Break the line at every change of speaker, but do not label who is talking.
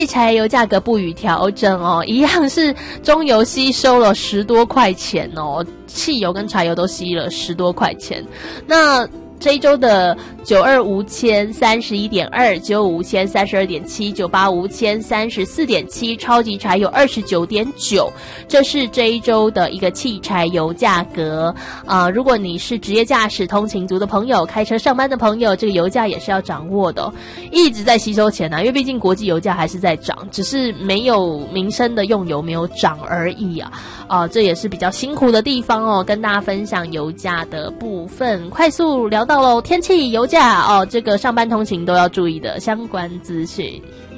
汽柴油价格不予调整哦，一样是中油吸收了10多块钱哦，汽油跟柴油都吸了10多块钱。那这一周的92无铅31.2，95无铅32.7，98无铅34.7，超级柴油29.9，这是这一周的一个汽柴油价格。如果你是职业驾驶通勤族的朋友，开车上班的朋友，这个油价也是要掌握的哦，一直在吸收钱啊，因为毕竟国际油价还是在涨，只是没有民生的用油没有涨而已啊。这也是比较辛苦的地方哦，跟大家分享油价的部分。快速聊到喽天气、油价这个上班通勤都要注意的相关资讯。